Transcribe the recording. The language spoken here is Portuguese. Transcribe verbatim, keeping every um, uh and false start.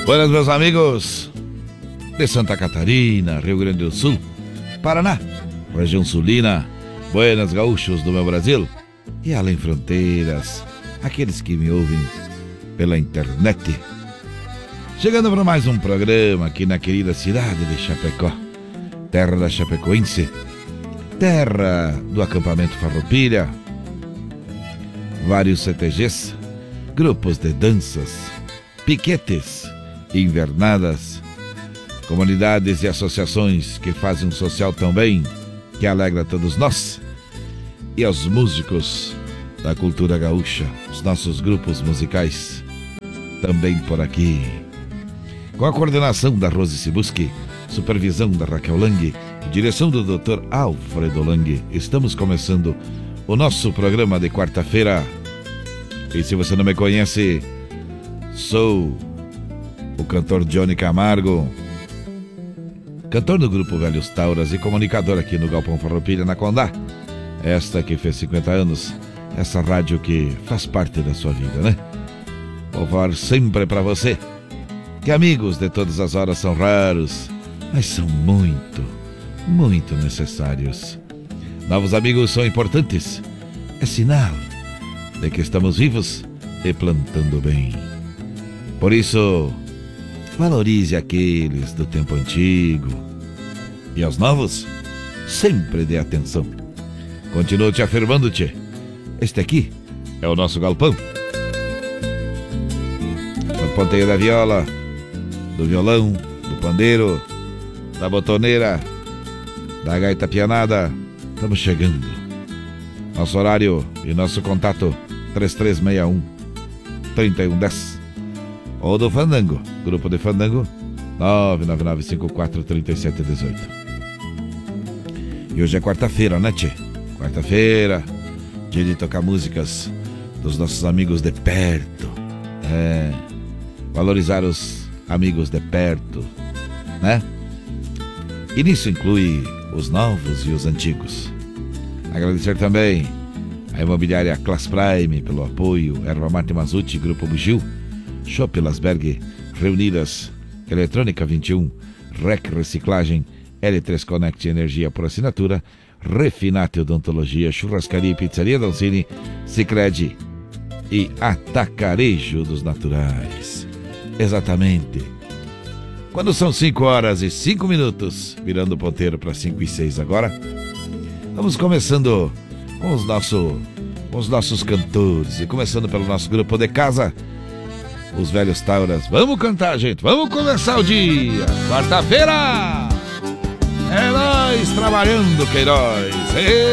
Buenas, meus amigos de Santa Catarina, Rio Grande do Sul, Paraná, região sulina. Buenas, gaúchos do meu Brasil e além fronteiras, aqueles que me ouvem pela internet. Chegando para mais um programa aqui na querida cidade de Chapecó, terra da Chapecoense, terra do acampamento Farroupilha, vários C T Gs, grupos de danças, piquetes, invernadas, comunidades e associações que fazem um social tão bem, que alegra todos nós, e aos músicos da cultura gaúcha, os nossos grupos musicais, também por aqui. Com a coordenação da Rose Sibuski, supervisão da Raquel Lang e direção do doutor Alfredo Lang, estamos começando o nosso programa de quarta-feira. E se você não me conhece, sou o cantor Johnny Camargo, cantor do grupo Velhos Tauras e comunicador aqui no Galpão Farroupilha, na Condá. Esta que fez cinquenta anos, essa rádio que faz parte da sua vida, né? Vou falar sempre pra você que amigos de todas as horas são raros, mas são muito, muito necessários. Novos amigos são importantes, é sinal de que estamos vivos e plantando bem. Por isso, valorize aqueles do tempo antigo e aos novos, sempre dê atenção. Continuo te afirmando, tchê, este aqui é o nosso galpão. Do ponteio da viola, do violão, do pandeiro, da botoneira, da gaita pianada, estamos chegando. Nosso horário e nosso contato três três seis um, três um um zero. Ou do Fandango, grupo de Fandango nove nove nove cinco quatro três sete um oito. E hoje é quarta-feira, né, tchê? Quarta-feira, dia de tocar músicas dos nossos amigos de perto. É, valorizar os amigos de perto, né? E nisso inclui os novos e os antigos. Agradecer também a imobiliária Class Prime pelo apoio, Erva Mate Mazuti, Grupo Bugil, Chopp Lasberg, Reunidas, Eletrônica vinte e um, Rec Reciclagem, L três Connect Energia por assinatura, Refinate Odontologia, Churrascaria e Pizzaria Dalcini, Sicredi e Atacarejo dos Naturais. Exatamente. Quando são cinco horas e cinco minutos, virando o ponteiro para cinco e seis agora, vamos começando com os, nosso, com os nossos cantores. E começando pelo nosso grupo de casa, os Velhos Tauras. Vamos cantar, gente, vamos começar o dia. Quarta-feira, é nós trabalhando, Queiroz.